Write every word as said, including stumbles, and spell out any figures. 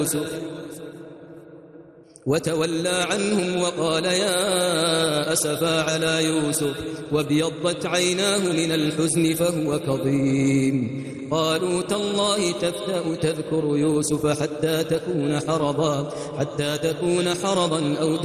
يوسف وتولى عنهم وقال يا أسفا على يوسف وابيضت عيناه من الحزن فهو كظيم قالوا تالله تفتأ تذكر يوسف حتى تكون حرضا حتى تكون حرضا أو